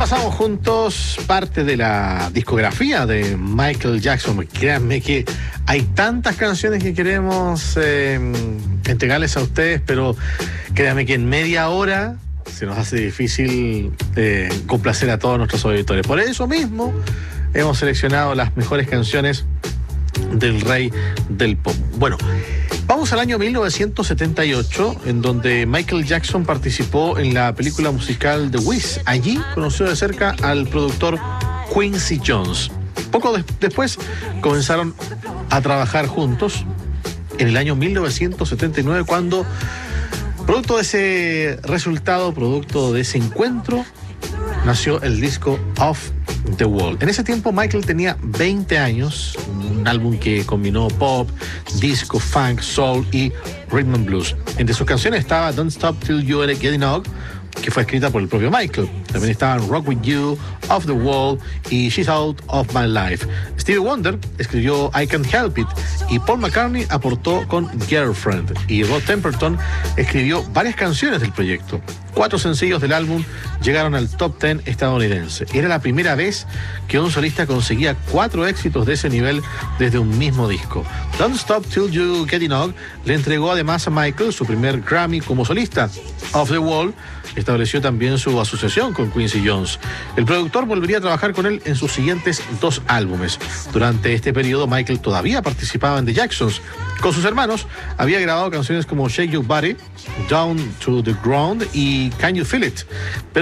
Repasamos juntos parte de la discografía de Michael Jackson. Créanme que hay tantas canciones que queremos entregarles a ustedes, pero créanme que en media hora se nos hace difícil complacer a todos nuestros auditores. Por eso mismo hemos seleccionado las mejores canciones del rey del pop. Bueno, vamos al año 1978, en donde Michael Jackson participó en la película musical The Wiz. Allí conoció de cerca al productor Quincy Jones. Poco después comenzaron a trabajar juntos en el año 1979, cuando, producto de ese resultado, producto de ese encuentro, nació el disco Off the Wall. En ese tiempo Michael tenía 20 años, un álbum que combinó pop, disco, funk, soul y rhythm and blues. Entre sus canciones estaba Don't Stop Till You're Getting Up, que fue escrita por el propio Michael. También estaban Rock With You, Off the Wall y She's Out of My Life. Stevie Wonder escribió I Can't Help It y Paul McCartney aportó con Girlfriend, y Rod Temperton escribió varias canciones del proyecto. 4 sencillos del álbum llegaron al top 10 estadounidense. Era la primera vez que un solista conseguía 4 éxitos de ese nivel desde un mismo disco. Don't Stop Till You Getting Up le entregó además a Michael su primer Grammy como solista. Off the Wall estableció también su asociación con Quincy Jones. El productor volvería a trabajar con él en sus siguientes 2 álbumes. Durante este periodo, Michael todavía participaba en The Jacksons. Con sus hermanos había grabado canciones como Shake Your Body, Down to the Ground y Can You Feel It.